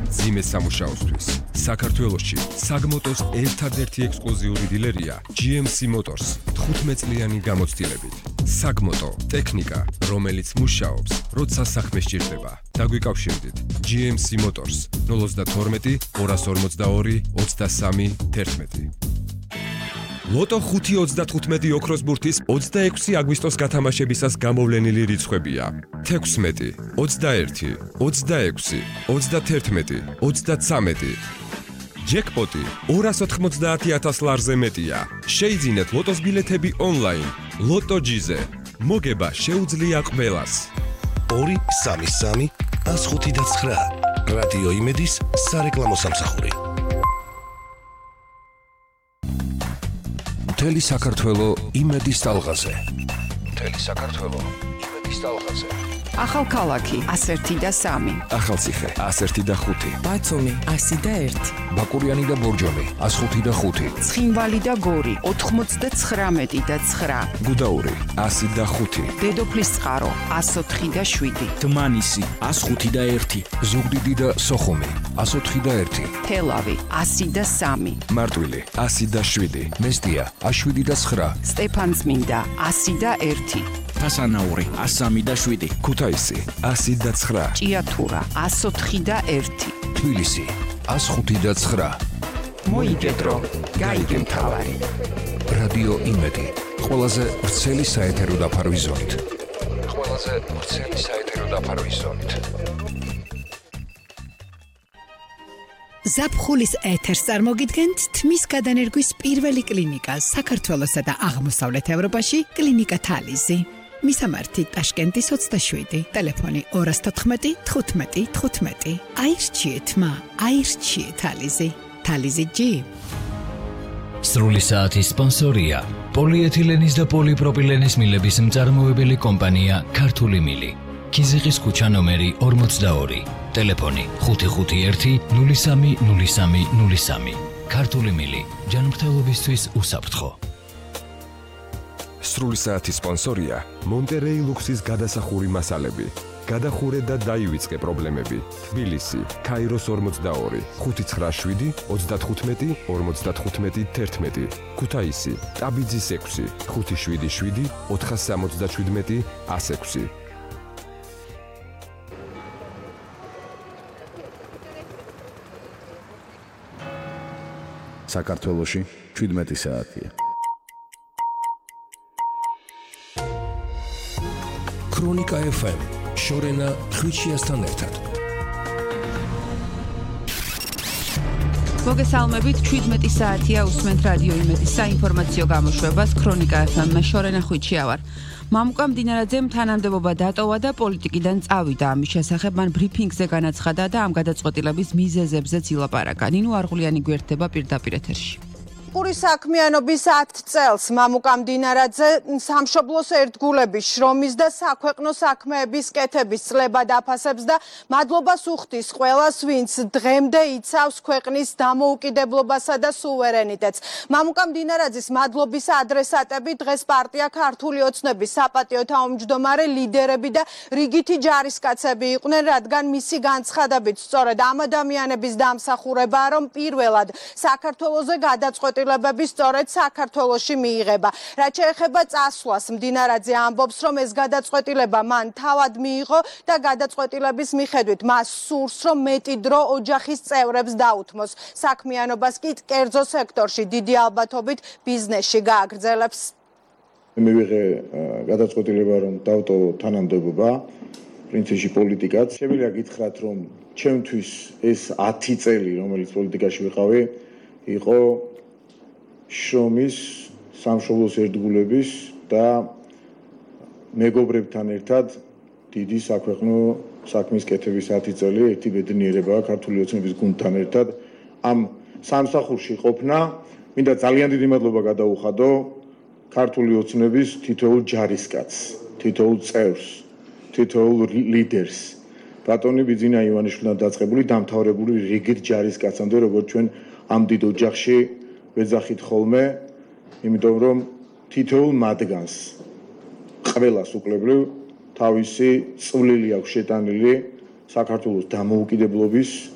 მძიმე სამუშაოსთვის. საქართველოში საგმოტოს ერთადერთი ექსკლუზიური დილერია GMC Motors 15 წლიანი გამოცდილებით. საგმოტო ტექნიკა, რომელიც მუშაობს, როცა საქმე სჭირდება. დაგვიკავშირდით GMC Motors 032 242 23 11. ლოტო 5-35 ოქროსბურთის 26 აგვისტოს გათამაშებისას გამოვლენილი რიცხვებია. 16, 21, 26, 31, 33. ჯეკპოტი 290,000 ლარზე მეტია. შეიძინეთ ლოტოს ბილეთები ონლაინ. ლოტო ჯიზე. მოგება შეუძლია ყველას. 233 159 რადიო იმედის სარეკლამო სამსახური. მთელი საქართველო იმედის ტალღაზე. მთელი საქართველო იმედის ტალღაზე. ახალქალაქი 101 და 3. ახალციხე 101 და 5. ბაცუმი 101. ბაკურიანი და ბორჯომი 105 და 5. ცხინვალი და გორი 99 და 9. გუდაური 100 და 5. დედოფლის წყარო 104 და 7. დმანისი 105 და 1. ზუგდიდი და სოხუმი 104 და 1. თელავი 100 და 3. მარტვილი 100 და 7. მესტია 107 და 9. სტეფანწმინდა 100 და 1. ფასანაური 103 და 7. ქუთაისი 100 და 9. ჭიათურა 104 და 1. თბილისი 105 და 9. მოიგედრო, გაიგე მთავარი. რადიო იმედი. ყველაზე ვრცელი საეთერო დაფარვის ზონით. ყველაზე ვრცელი საეთერო დაფარვის ზონით. ზაფხულის ეთერს წარმოგიდგენთ თმის გადანერგვის პირველი კლინიკა საქართველოსა და აღმოსავლეთ ევროპაში კლინიკა თალიზი. მისამართი ტაშკენტის 27, ტელეფონი 214 15 15. აირჩიეთ მა, აირჩიეთ თალიზი. თალიზი G. სრული საათის სპონსორია პოლიეთილენის და პოლიპროპილენის მილების მწარმოებელი კომპანია ქართული მილი. ქიზიყის ქუჩა ნომერი 42, ტელეფონი 551 03 03 03. ქართული მილი, ჯანმრთელობისთვის უსაფრთხო. სრული საათის სპონსორია მონტერეი ლუქსის გადასახური მასალები. გადახურე და დაივიწყე პრობლემები. თბილისი, ქაიროს 42, 597 35 55 11. ქუთაისი, ტაბიძის 6, 577 477 106. საქართველოში 17 საათია. ქრონიკა FM შორენა ხვიჩიასთან ერთად. მოგესალმებით, 17 საათია, უსმენთ რადიო იმედის საინფორმაციო გამოშვებას ქრონიკა FM-ში შორენა ხვიჩია ვარ. მამუკა მდინარაძემ თანამდებობა დატოვა და პოლიტიკიდან წავიდა. ამის შესახებ მან ბრიფინგზე განაცხადა და ამ გადაწყვეტილების მიზეზებზეც ილაპარაკა. ნინო არღულიანი გვერდება პირდაპირ ეთერში. პური საქმიანობის 10 წელს მამუკა მდინარაძე სამშობლოს ერთგულების შრომის და საქვეყნო საქმეების კეთების წლება დაფასებს და მადლობას უხდის ყველას, ვინც დღემდე იცავს ქვეყნის დამოუკიდებლობასა და სუვერენიტეტს. მამუკა მდინარაძის მადლობის ადრესატები დღეს პარტია ქართული ოცნების საპატიო თავმჯდომარე ლიდერები და რიგითი ჯარისკაცები იყვნენ, რადგან მისი განცხადებით სწორედ ამ ადამიანების დამსახურებაა, რომ პირველად საქართველოზე გადაწყვეტილება სწორედ საქართველოში მიიღება. რაც შეეხება წასვლას, მდინარაძე ამბობს, რომ ეს გადაწყვეტილება მან თავად მიიღო და გადაწყვეტილების მიხედვით მას სურს, რომ მეტი დრო ოჯახის წევრებს დაუთმოს. საქმიანობას კი კერძო სექტორში დიდი ალბათობით ბიზნესში გააგრძელებს. მივიღე გადაწყვეტილება, რომ დავტოვო თანამდებობა, პრინციპში პოლიტიკაც. შემიძლია გითხრათ, რომ ჩემთვის ეს 10 წელი, რომელიც პოლიტიკაში ვიყავი, იყო შრომის, სამშობლოს ერთგულების და მეგობრებთან ერთად დიდი საქვეყნო საქმის კეთების 10 წელი, ერთი ბედნიერებაა ქართული ოცნების გუნდთან ერთად ამ სამსახურში ყოფნა. მინდა ძალიან დიდი მადლობა გადაუხადო ქართული ოცნების თითოეულ ჯარისკაცს, თითოეულ წევრს, თითოეულ ლიდერს. ბატონი ბიძინა ივანიშვილთან დაწყებული დამთავრებული რიგით ჯარისკაცამდე, როგორც ჩვენ ამ დიდ ოჯახში ვეძახით ხოლმე, იმიტომ რომ თითოეულ მათგანს ყველას უკლებრივ თავისი წვლილი აქვს შეტანილი საქართველოს დამოუკიდებლობის